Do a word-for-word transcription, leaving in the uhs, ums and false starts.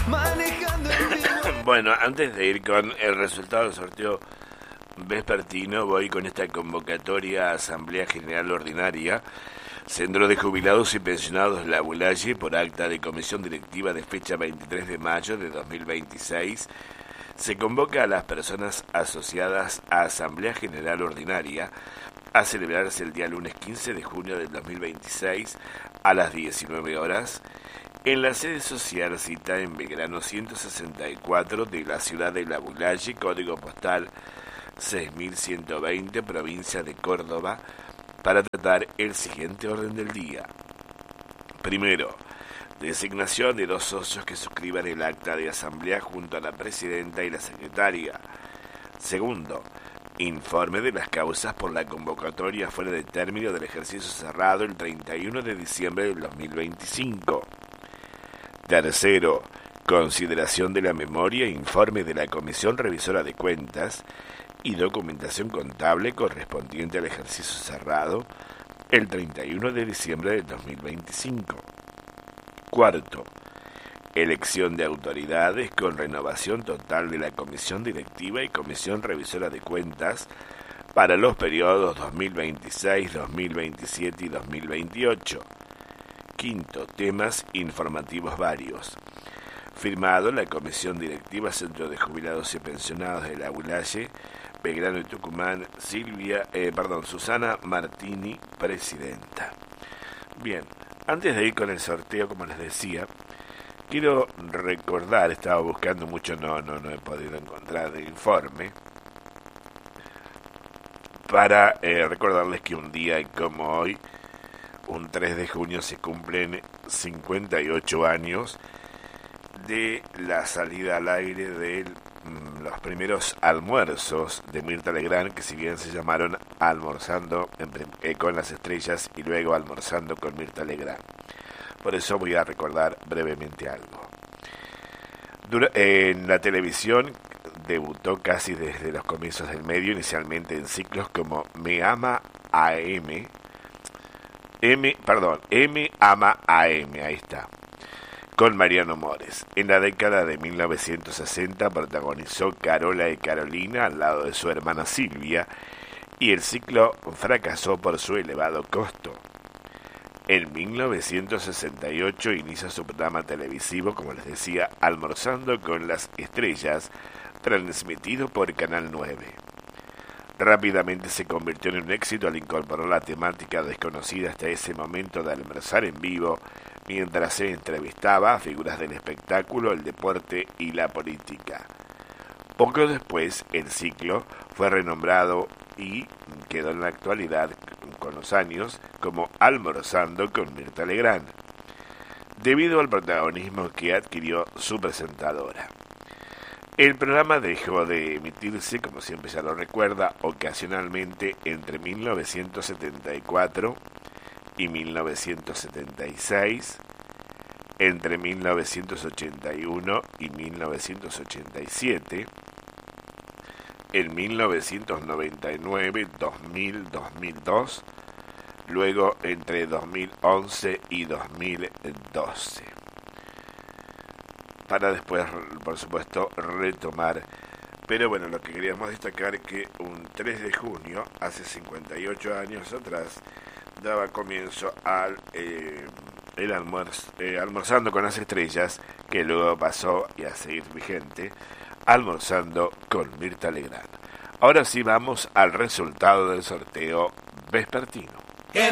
manejando en vivo. Bueno, antes de ir con el resultado del sorteo vespertino, voy con esta convocatoria a Asamblea General Ordinaria. Centro de Jubilados y Pensionados La Bulaye, por acta de comisión directiva de fecha veintitrés de mayo de dos mil veintiséis, se convoca a las personas asociadas a Asamblea General Ordinaria a celebrarse el día lunes quince de junio del dos mil veintiséis a las diecinueve horas en la sede social cita en Belgrano ciento sesenta y cuatro de la ciudad de La Bulaye, código postal seis mil ciento veinte, provincia de Córdoba, para tratar el siguiente orden del día. Primero, designación de dos socios que suscriban el acta de asamblea junto a la presidenta y la secretaria. Segundo, informe de las causas por la convocatoria fuera de término del ejercicio cerrado el treinta y uno de diciembre del dos mil veinticinco. Tercero, consideración de la memoria e informe de la Comisión Revisora de Cuentas y documentación contable correspondiente al ejercicio cerrado el treinta y uno de diciembre del dos mil veinticinco. Cuarto, elección de autoridades con renovación total de la Comisión Directiva y Comisión Revisora de Cuentas para los periodos dos mil veintiséis, dos mil veintisiete y dos mil veintiocho. Quinto, temas informativos varios. Firmado la Comisión Directiva Centro de Jubilados y Pensionados de La Bulaye, Belgrano y Tucumán, Silvia, eh, perdón, Susana Martini, presidenta. Bien, antes de ir con el sorteo, como les decía, quiero recordar, estaba buscando mucho, no, no, no he podido encontrar el informe, para eh, recordarles que un día como hoy, un tres de junio, se cumplen cincuenta y ocho años de la salida al aire de mm, los primeros almuerzos de Mirta Legrand, que si bien se llamaron Almorzando en, eh, con las Estrellas y luego Almorzando con Mirta Legrand. Por eso voy a recordar brevemente algo. Dura, eh, en la televisión debutó casi desde los comienzos del medio, inicialmente en ciclos como Me Ama A M, M, perdón, M Ama A M, ahí está, con Mariano Mores. En la década de mil novecientos sesenta protagonizó Carola y Carolina al lado de su hermana Silvia, y el ciclo fracasó por su elevado costo. En mil novecientos sesenta y ocho inicia su programa televisivo, como les decía, Almorzando con las Estrellas, transmitido por Canal nueve. Rápidamente se convirtió en un éxito al incorporar la temática desconocida hasta ese momento de almorzar en vivo, mientras se entrevistaba a figuras del espectáculo, el deporte y la política. Poco después, el ciclo fue renombrado y quedó en la actualidad, con los años, como Almorzando con Mirta Legrand, debido al protagonismo que adquirió su presentadora. El programa dejó de emitirse, como siempre ya lo recuerda, ocasionalmente entre mil novecientos setenta y cuatro y mil novecientos setenta y seis, entre mil novecientos ochenta y uno y mil novecientos ochenta y siete, en mil novecientos noventa y nueve, dos mil, dos mil dos, luego entre dos mil once y dos mil doce. Para después, por supuesto, retomar. Pero bueno, lo que queríamos destacar es que un tres de junio, hace cincuenta y ocho años atrás, daba comienzo al eh, el almuerzo, eh, Almorzando con las Estrellas, que luego pasó, y a seguir vigente, Almorzando con Mirta Legrand. Ahora sí vamos al resultado del sorteo vespertino.